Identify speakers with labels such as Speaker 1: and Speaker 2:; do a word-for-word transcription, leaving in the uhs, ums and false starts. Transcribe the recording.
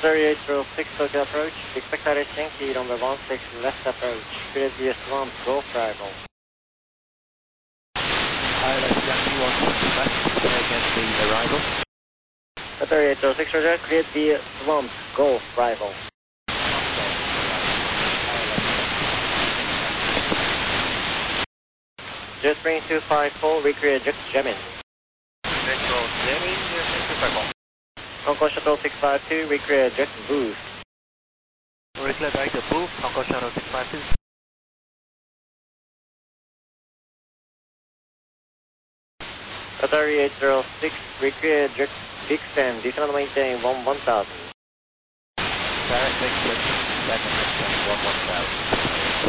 Speaker 1: thirty-eight zero six Tokyo approach. Expect direct Yankee runway one six left approach. Clear V S one, Golf arrival.
Speaker 2: Pilot Yankee one six left, against the arrival.
Speaker 1: thirty-eight zero six Roger, clear V S one, Golf arrival. Jet spring two five four, recreate jet jamming.
Speaker 2: Retro jamming, two five four.
Speaker 1: Hong Kong Shuttle six five two, recreate jet boost.
Speaker 2: Recreate director boost, Hong Kong Shuttle six five two.
Speaker 1: thirty-eight zero six, recreate jet extend, descend maintain one one thousand.
Speaker 2: Direct exit, descend maintain one one thousand.